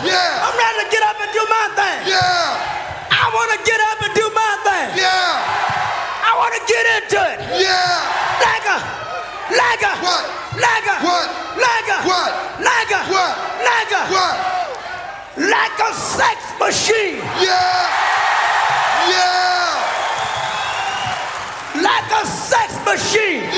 Yeah. I'm ready to get up and do my thing. Yeah. I want to get up and do my thing. Yeah. I want to get into it. Yeah. Like a What? like a What? like a What? like a What? like a What? like a sex machine. Yeah. Yeah. Like a sex machine.